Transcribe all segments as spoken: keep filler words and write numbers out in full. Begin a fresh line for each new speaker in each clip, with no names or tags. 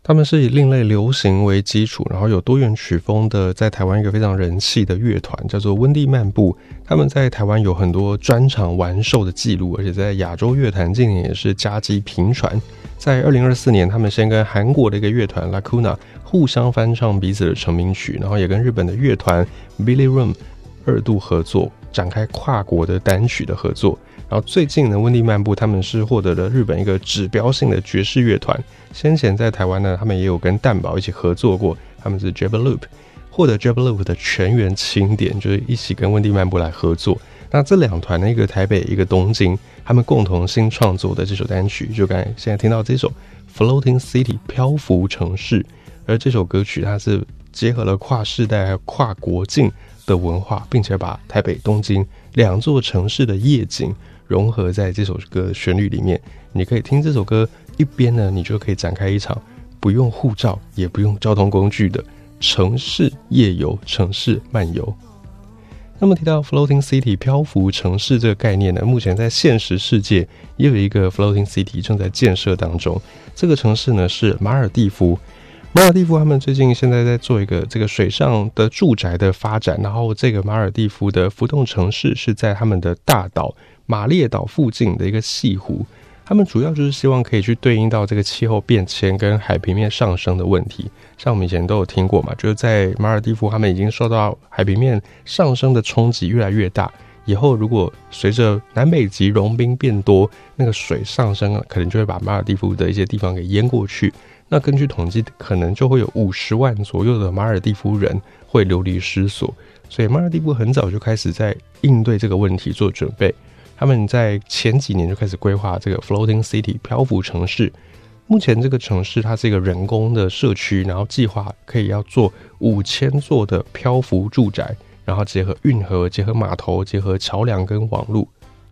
他们是以另类流行为基础，然后有多元曲风的，在台湾一个非常人气的乐团，叫做温蒂漫步。他们在台湾有很多专场完售的记录，而且在亚洲乐坛近年也是佳绩频传。在二零二四年，他们先跟韩国的一个乐团 Lacuna 互相翻唱彼此的成名曲，然后也跟日本的乐团 Billy Room 二度合作，展开跨国的单曲的合作。然后最近呢，温蒂漫步他们是获得了日本一个指标性的爵士乐团，先前在台湾呢，他们也有跟蛋堡一起合作过，他们是 Jabberloop， 获得 Jabberloop 的全员钦点，就是一起跟温蒂漫步来合作。那这两团呢，一个台北，一个东京，他们共同新创作的这首单曲，就刚才现在听到这首 Floating City 漂浮城市，而这首歌曲它是结合了跨世代还有跨国境的文化，并且把台北、东京两座城市的夜景融合在这首歌的旋律里面。你可以听这首歌，一边呢，你就可以展开一场不用护照也不用交通工具的城市夜游、城市漫游。那么提到 Floating City 漂浮城市这个概念呢，目前在现实世界也有一个 Floating City 正在建设当中。这个城市呢是马尔地夫。马尔地夫他们最近现在在做一个这个水上的住宅的发展，然后这个马尔地夫的浮动城市是在他们的大岛马列岛附近的一个西湖。他们主要就是希望可以去对应到这个气候变迁跟海平面上升的问题。像我们以前都有听过嘛，就是在马尔地夫他们已经受到海平面上升的冲击越来越大，以后如果随着南北极融冰变多，那个水上升可能就会把马尔地夫的一些地方给淹过去。那根据统计，可能就会有五十万左右的马尔地夫人会流离失所，所以马尔地夫很早就开始在应对这个问题做准备。他们在前几年就开始规划这个 Floating City 漂浮城市。目前这个城市它是一个人工的社区，然后计划可以要做五千座的漂浮住宅，然后结合运河、结合码头、结合桥梁跟网路。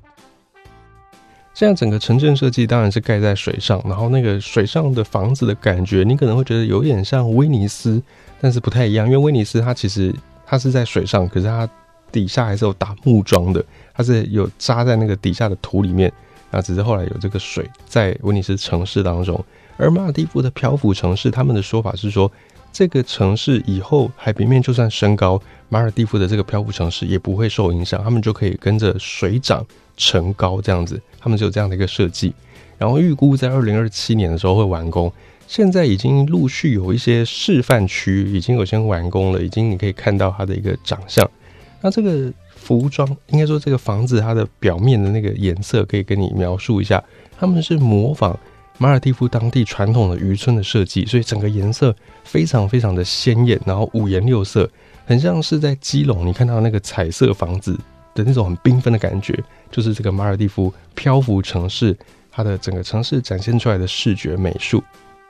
这样整个城镇设计当然是盖在水上，然后那个水上的房子的感觉，你可能会觉得有点像威尼斯，但是不太一样，因为威尼斯它其实它是在水上，可是它底下还是有打木桩的，它是有扎在那个底下的土里面，那只是后来有这个水在威尼斯城市当中。而马尔地夫的漂浮城市，他们的说法是说，这个城市以后海平面就算升高，马尔地夫的这个漂浮城市也不会受影响，他们就可以跟着水涨成高这样子，他们就有这样的一个设计。然后预估在二零二七年的时候会完工，现在已经陆续有一些示范区已经有先完工了，已经你可以看到它的一个长相。那这个服装，应该说这个房子它的表面的那个颜色可以跟你描述一下，他们是模仿马尔地夫当地传统的渔村的设计，所以整个颜色非常非常的鲜艳，然后五颜六色，很像是在基隆你看到那个彩色房子的那种很缤纷的感觉，就是这个马尔地夫漂浮城市它的整个城市展现出来的视觉美术。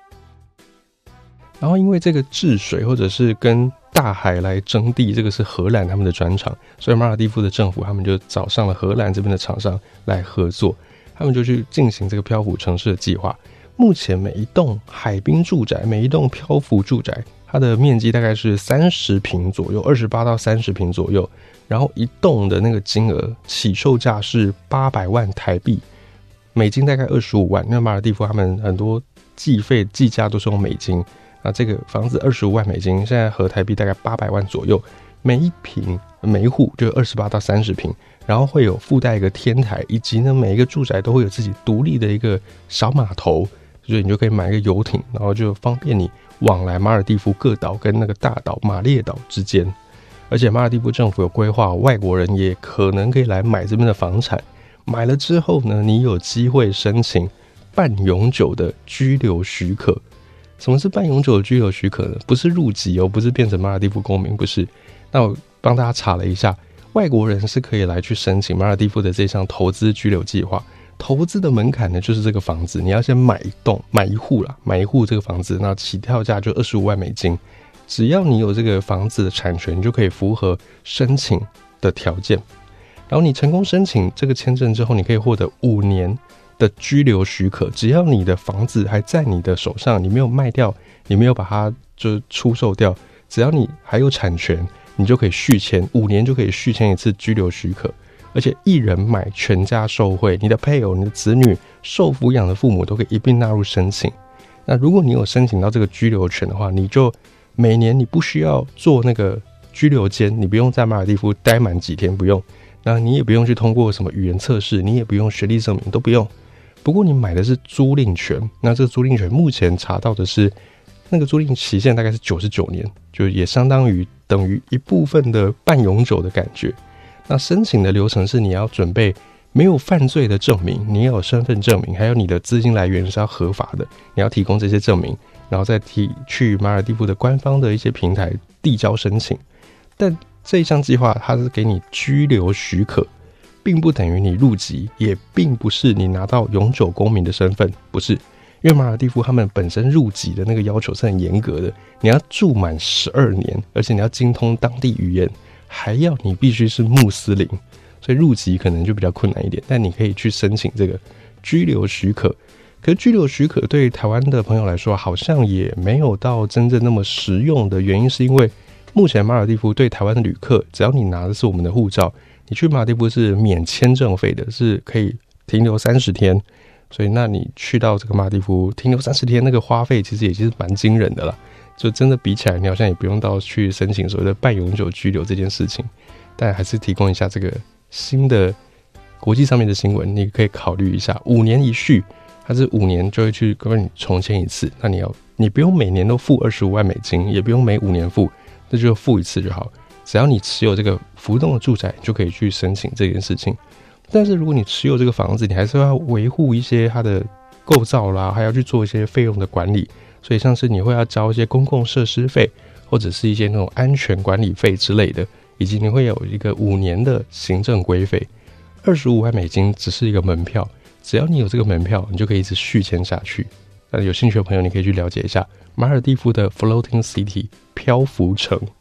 然后因为这个治水或者是跟大海来争地，这个是荷兰他们的专长，所以马尔地夫的政府他们就找上了荷兰这边的厂商来合作，他们就去进行这个漂浮城市的计划。目前每一栋海滨住宅，每一栋漂浮住宅，它的面积大概是三十坪左右，二十八到三十坪左右，然后一栋的那个金额起售价是八百万台币，美金大概二十五万，因为马尔地夫他们很多计费计价都是用美金。那这个房子二十五万美金，现在合台币大概八百万左右，每一坪每一户就二十八到三十坪，然后会有附带一个天台，以及呢每一个住宅都会有自己独立的一个小码头，所以你就可以买一个游艇，然后就方便你往来马尔地夫各岛跟那个大岛马列岛之间。而且马尔地夫政府有规划，外国人也可能可以来买这边的房产，买了之后呢，你有机会申请半永久的居留许可。什么是半永久的居留许可呢？不是入籍哦，不是变成马尔地夫公民，不是。那我帮大家查了一下，外国人是可以来去申请马尔地夫的这项投资居留计划。投资的门槛呢，就是这个房子，你要先买一栋，买一户啦，买一户这个房子，那起跳价就二十五万美金。只要你有这个房子的产权，你就可以符合申请的条件。然后你成功申请这个签证之后，你可以获得五年的居留许可，只要你的房子还在你的手上，你没有卖掉，你没有把它就出售掉，只要你还有产权，你就可以续签，五年就可以续签一次居留许可。而且一人买全家受惠，你的配偶、你的子女、受抚养的父母都可以一并纳入申请。 那如果你有申请到这个居留权的话，你就每年你不需要做那个居留监，你不用在马尔地夫待满几天，不用。那你也不用去通过什么语言测试，你也不用学历证明，都不用。不过你买的是租赁权，那这个租赁权目前查到的是那个租赁期限大概是九十九年，就也相当于等于一部分的半永久的感觉。那申请的流程是你要准备没有犯罪的证明，你要有身份证明，还有你的资金来源是要合法的，你要提供这些证明，然后再提去马尔地夫的官方的一些平台递交申请。但这一项计划它是给你居留许可，并不等于你入籍，也并不是你拿到永久公民的身份，不是。因为马尔地夫他们本身入籍的那个要求是很严格的，你要住满十二年，而且你要精通当地语言，还要你必须是穆斯林，所以入籍可能就比较困难一点。但你可以去申请这个居留许可，可是居留许可对台湾的朋友来说好像也没有到真正那么实用的原因，是因为目前马尔地夫对台湾的旅客，只要你拿的是我们的护照，你去马尔地夫是免签证费的，是可以停留三十天。所以那你去到这个马尔地夫停留三十天，那个花费其实也是蛮惊人的啦。就真的比起来，你好像也不用到去申请所谓的半永久居留这件事情。但还是提供一下这个新的国际上面的新闻，你可以考虑一下。五年一续，它是五年就会去跟你重签一次。那你要你不用每年都付二十五万美金，也不用每五年付，那就付一次就好。只要你持有这个浮动的住宅，就可以去申请这件事情。但是如果你持有这个房子，你还是要维护一些它的构造啦，还要去做一些费用的管理，所以像是你会要交一些公共设施费，或者是一些那种安全管理费之类的，以及你会有一个五年的行政规费。二十五万美金只是一个门票，只要你有这个门票，你就可以一直续签下去。那有兴趣的朋友，你可以去了解一下马尔地夫的 Floating City 漂浮城。